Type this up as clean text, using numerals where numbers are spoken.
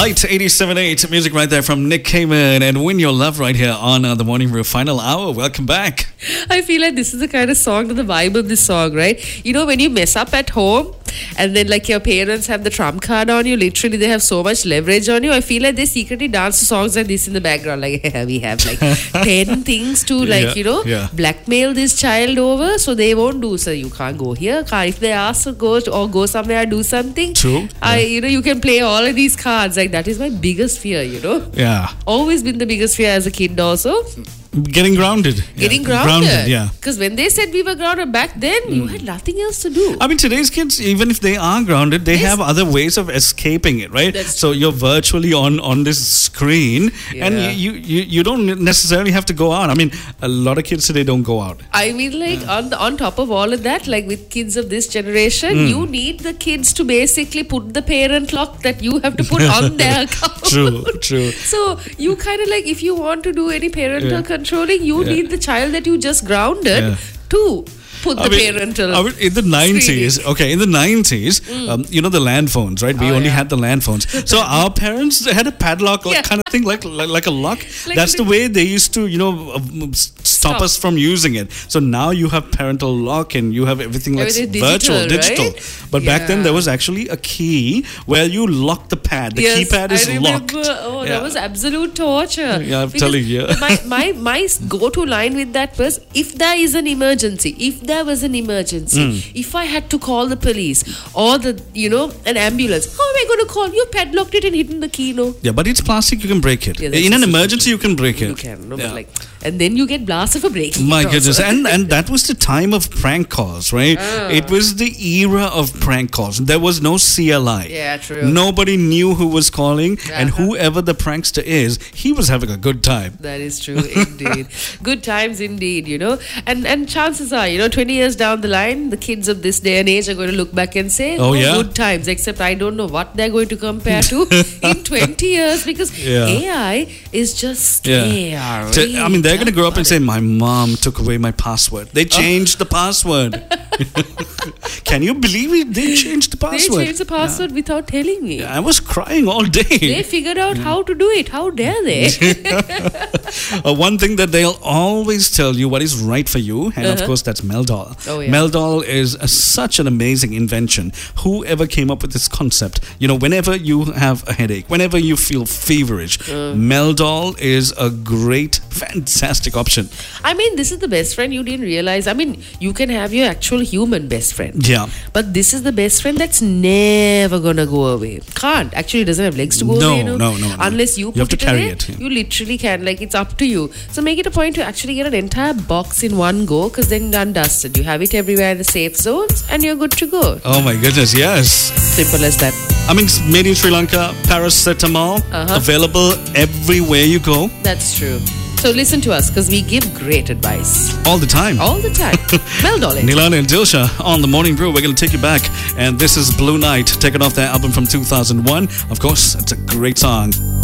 Light 87.8 music right there from Nick Cayman and Win Your Love right here on the Morning Brew final hour. Welcome back. I feel like this is the kind of song to the vibe of this song, right? You know, when you mess up at home and then like your parents have the trump card on you, literally they have so much leverage on you. I feel like they secretly dance to songs like this in the background. Like, we have like 10 things to blackmail this child over, so they won't do. So you can't go here. If they ask to go somewhere, do something. True. You can play all of these cards. Like, that is my biggest fear, Yeah. Always been the biggest fear as a kid also. Getting grounded. Getting grounded. Yeah. Because when they said we were grounded back then, you had nothing else to do. I mean, today's kids, even if they are grounded, they have other ways of escaping it, right? So you're virtually on this screen, and you don't necessarily have to go out. I mean, a lot of kids today don't go out. I mean, like, on top of all of that, like with kids of this generation, you need the kids to basically put the parent lock that you have to put on their account. True. So you kind of like, if you want to do any parental controlling, you need the child that you just grounded to put the parental in the 90s. Okay, in the 90s, the land phones, right? We only had the land phones. So our parents had a padlock kind of thing, like a lock. Like that's the way they used to, stop us from using it. So now you have parental lock and you have everything like digital. Right? But back then there was actually a key where you lock the pad. The keypad is locked. Oh, that was absolute torture. Yeah, I'm telling you. my go-to line with that was, if there is an emergency, if I had to call the police or an ambulance, how am I going to call? You padlocked it and hidden the key, no? Yeah, but it's plastic, you can break it. In an emergency, you can break it. You can, but and then you get blasted for breaking My it goodness. And that was the time of prank calls, right? It was the era of prank calls. There was no CLI. Yeah, true. Nobody knew who was calling, and whoever the prankster is, he was having a good time. That is true, indeed. Good times indeed, And chances are, 20 years down the line, the kids of this day and age are going to look back and say, good times, except I don't know what they're going to compare to in 20 years, because AI is just AI. I mean, they're going to grow up and say, my mom took away my password. They changed the password. Can you believe it? They changed the password. They changed the password without telling me. I was crying all day. They figured out how to do it. How dare they? One thing that they'll always tell you what is right for you, and of course that's Meldol. Oh, yeah. Meldol is such an amazing invention. Whoever came up with this concept, whenever you have a headache, whenever you feel feverish, Meldol is a great, fantastic option. I mean, this is the best friend you didn't realize. I mean, you can have your actual human best friend. Yeah. But this is the best friend that's never gonna go away. Can't. Actually, it doesn't have legs to go away. No. Unless you have to carry away, it. You literally can. Like, it's up to you. So make it a point to actually get an entire box in one go, because then done dusted. You have it everywhere in the safe zones and you're good to go. Oh my goodness, yes. Simple as that. I mean, it's made in Sri Lanka, paracetamol, available everywhere you go. That's true. So listen to us, because we give great advice. All the time. Meldol. Nilani and Dilsha on The Morning Brew. We're going to take you back. And this is Blue Night, taken off their album from 2001. Of course, it's a great song.